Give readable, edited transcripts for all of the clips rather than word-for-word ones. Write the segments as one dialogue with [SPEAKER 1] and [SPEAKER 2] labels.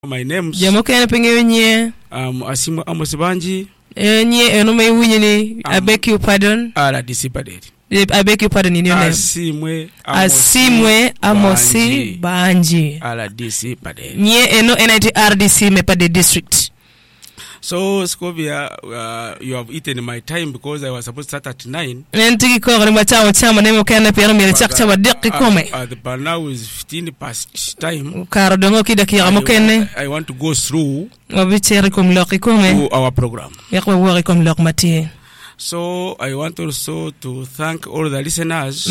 [SPEAKER 1] My name's
[SPEAKER 2] Jamokene pengenye
[SPEAKER 1] Asimo Amosibanji.
[SPEAKER 2] Nye enome wunyini. I beg you pardon. I beg you pardon in your name. Asimwe Amosi Banji. Nye eno NITRDC Mepade district.
[SPEAKER 1] So Scovia, you have eaten my time because I was supposed to start at 9. But now is 15 past time. I want to go through to our program. So I want also to thank all the listeners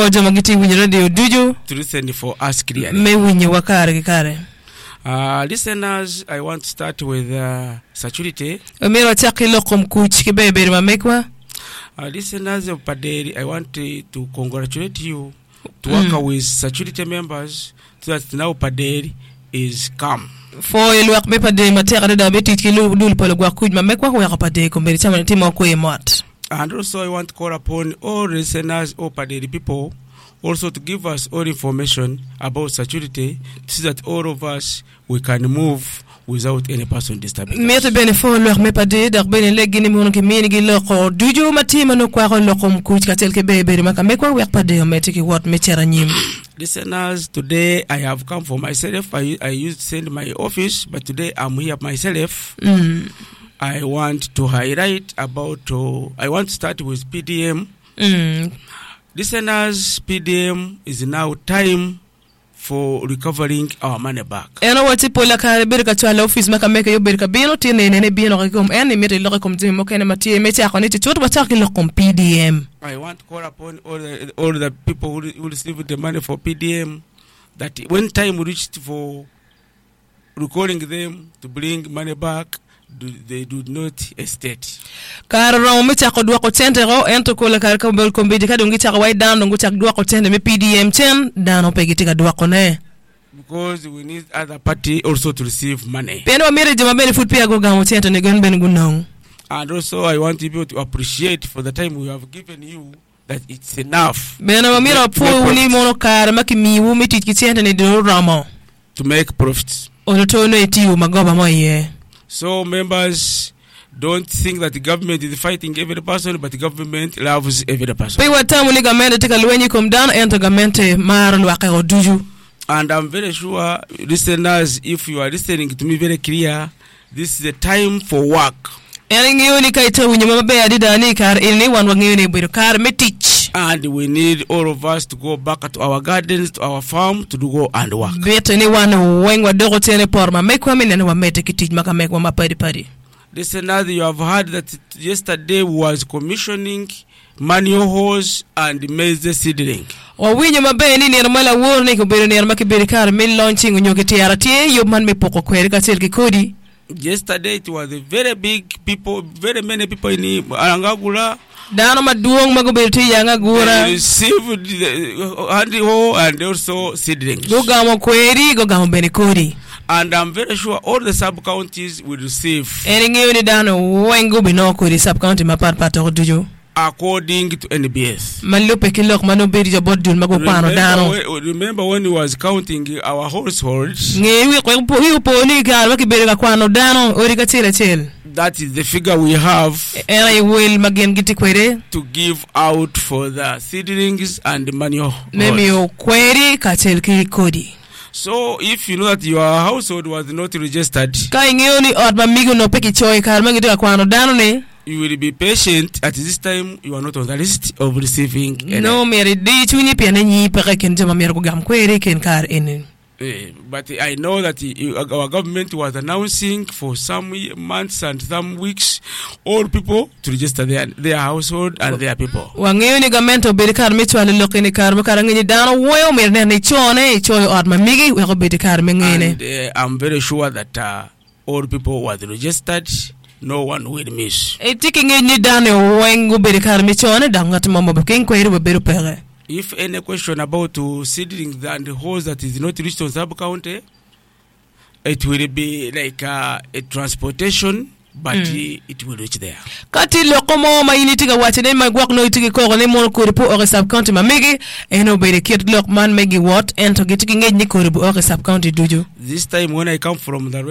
[SPEAKER 1] to listen for us clearly. Listeners, I want to start with Security. Listeners of Paderi, I want to congratulate you to work with Security members so that now Paderi is calm. And also I want to call upon all listeners of Paderi people also to give us all information about Security so that all of us we can move without any person disturbing us. Listeners, today I have come for myself. I used to send my office, but today I'm here myself. I want to highlight about, I want to start with PDM. Listeners, PDM is now time for recovering our money back. I want to call upon all the people who receive the money for PDM that when time reached for recalling them to bring money back, they do not estate.
[SPEAKER 2] PDM
[SPEAKER 1] because we need other party also to receive money. And also I want people to appreciate for the time we have given you that it's enough to make profits. So members, don't think that the government is fighting every person, but the government loves every person. And I'm very sure, listeners, if you are listening to me very clear, this is the time for work. And we need all of us to go back to our gardens, to our farm, to go and work. Listeners, you have heard that yesterday was commissioning manual hose and maize seedling. Yesterday it was a very big people, very many people in Arangagula. They received the handy hoe and also seedlings. And I'm very sure all the sub-counties will receive according to NBS. Remember when we was counting our households, that is the figure we have to give out for the seedlings and the manure. So if you know that your household was not registered, you will be patient. At this time, you are not on the list of receiving any. But I know that our government was announcing for some months and some weeks all people to register their household and their people. And I'm very sure that all people were registered. No one will miss. If any question about seedling and the hose that is not reached on sub-county, it will be like a transportation but it will reach there.
[SPEAKER 2] Kati lokomo ma initi ga watene ma gwak no itigi ko ne mon ko ripo o sub county ma megi eno be de kit lok man megi what ento gitigi ngej ni ko ripo o sub county duju.
[SPEAKER 1] This time when I come from the